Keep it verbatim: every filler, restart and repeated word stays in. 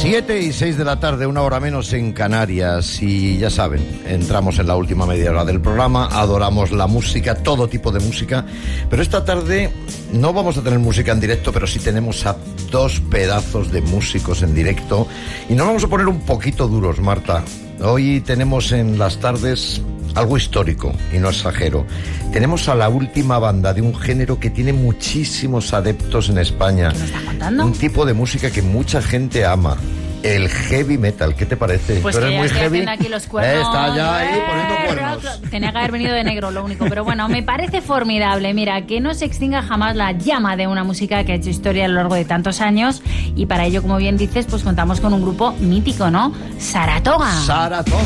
Siete y seis de la tarde, una hora menos en Canarias. Y ya saben, entramos en la última media hora del programa. Adoramos la música, todo tipo de música. Pero esta tarde no vamos a tener música en directo, pero sí tenemos a dos pedazos de músicos en directo. Y nos vamos a poner un poquito duros, Marta. Hoy tenemos en las tardes algo histórico, y no exagero. Tenemos a la última banda de un género que tiene muchísimos adeptos en España. ¿Qué me estás contando? Un tipo de música que mucha gente ama. El heavy metal, ¿qué te parece? Pues ¿Tú que eres ya muy estoy heavy? haciendo aquí los cuernos. Eh, está ya ahí Eh, poniendo cuernos. rock. Tenía que haber venido de negro, lo único. Pero bueno, me parece formidable. Mira, que no se extinga jamás la llama de una música que ha hecho historia a lo largo de tantos años. Y para ello, como bien dices, pues contamos con un grupo mítico, ¿no? Saratoga. Saratoga.